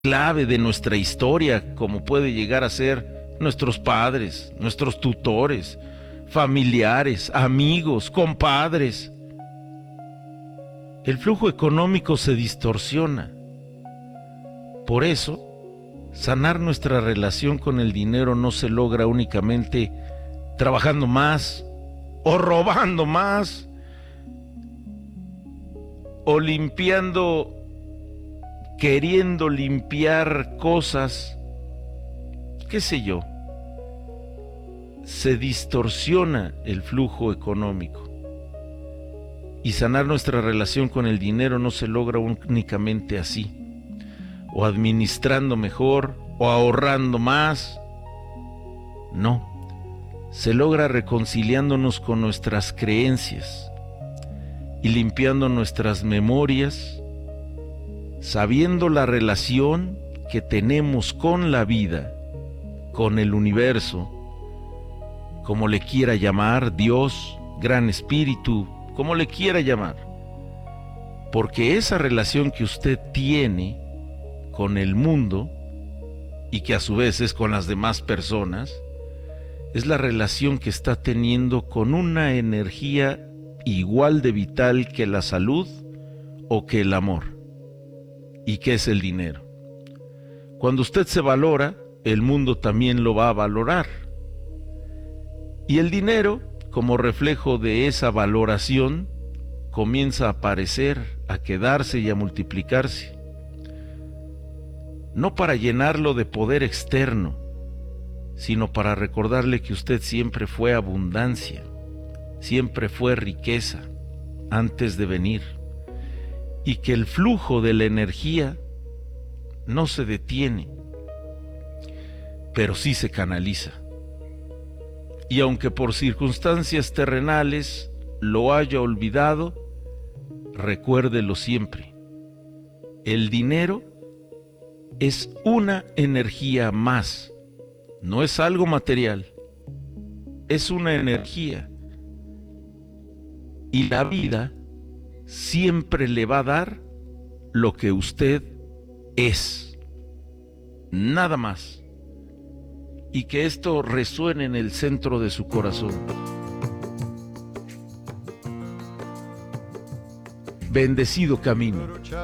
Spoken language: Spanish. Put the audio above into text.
clave de nuestra historia, como puede llegar a ser nuestros padres, nuestros tutores, familiares, amigos, compadres. El flujo económico se distorsiona. Por eso, sanar nuestra relación con el dinero no se logra únicamente trabajando más, o robando más, o limpiando, queriendo limpiar cosas, qué sé yo. Se distorsiona el flujo económico. Y sanar nuestra relación con el dinero no se logra únicamente así, o administrando mejor, o ahorrando más. No, se logra reconciliándonos con nuestras creencias y limpiando nuestras memorias, sabiendo la relación que tenemos con la vida, con el universo, como le quiera llamar, Dios, Gran Espíritu, como le quiera llamar. Porque esa relación que usted tiene con el mundo, y que a su vez es con las demás personas, es la relación que está teniendo con una energía igual de vital que la salud o que el amor, y que es el dinero. Cuando usted se valora, el mundo también lo va a valorar. Y el dinero, como reflejo de esa valoración, comienza a aparecer, a quedarse y a multiplicarse. No para llenarlo de poder externo, sino para recordarle que usted siempre fue abundancia, siempre fue riqueza antes de venir, y que el flujo de la energía no se detiene, pero sí se canaliza. Y aunque por circunstancias terrenales lo haya olvidado, recuérdelo siempre. El dinero es una energía más, no es algo material, es una energía. Y la vida siempre le va a dar lo que usted es, nada más. Y que esto resuene en el centro de su corazón. Bendecido camino.